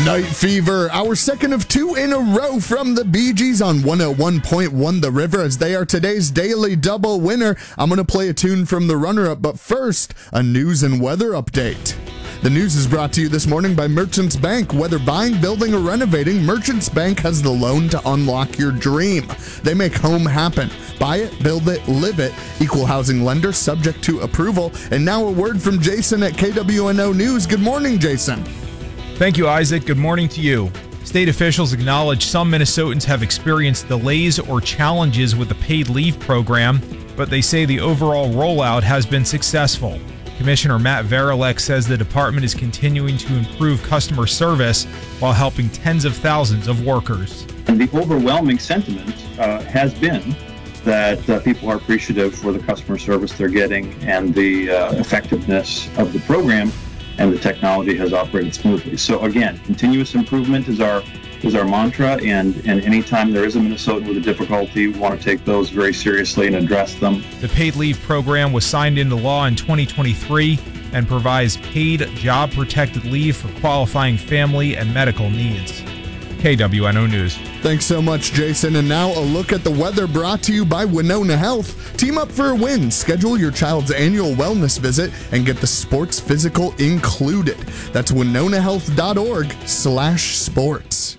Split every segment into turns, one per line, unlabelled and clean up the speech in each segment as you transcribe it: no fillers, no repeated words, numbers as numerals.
Night Fever, our second of two in a row from the Bee Gees on 101.1 The River, as they are today's Daily Double winner. I'm going to play a tune from the runner-up, but first, a news and weather update. The news is brought to you this morning by Merchants Bank. Whether buying, building, or renovating, Merchants Bank has the loan to unlock your dream. They make home happen. Buy it, build it, live it. Equal housing lender, subject to approval. And now a word from Jason at KWNO News. Good morning, Jason.
Thank you, Isaac. Good morning to you. State officials acknowledge some Minnesotans have experienced delays or challenges with the paid leave program, but they say the overall rollout has been successful. Commissioner Matt Varilek says the department is continuing to improve customer service while helping tens of thousands of workers.
And the overwhelming sentiment has been that people are appreciative for the customer service they're getting and the effectiveness of the program, and the technology has operated smoothly. So again, continuous improvement is our mantra, and anytime there is a Minnesotan with a difficulty, we want to take those very seriously and address them.
The paid leave program was signed into law in 2023 and provides paid job-protected leave for qualifying family and medical needs. KWNO News.
Thanks so much, Jason. And now a look at the weather brought to you by Winona Health. Team up for a win. Schedule your child's annual wellness visit and get the sports physical included. That's winonahealth.org/sports.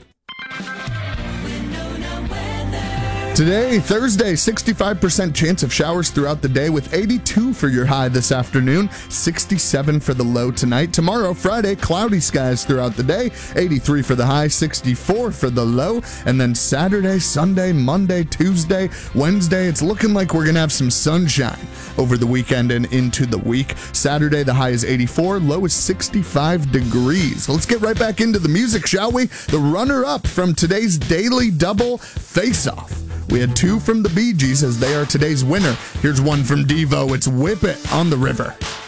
Today, Thursday, 65% chance of showers throughout the day with 82 for your high this afternoon, 67 for the low tonight. Tomorrow, Friday, cloudy skies throughout the day, 83 for the high, 64 for the low. And then Saturday, Sunday, Monday, Tuesday, Wednesday, it's looking like we're going to have some sunshine over the weekend and into the week. Saturday, the high is 84, low is 65 degrees. Let's get right back into the music, shall we? The runner-up from today's Daily Double, Face Off. We had two from the Bee Gees as they are today's winner. Here's one from Devo. It's Whip It on the River.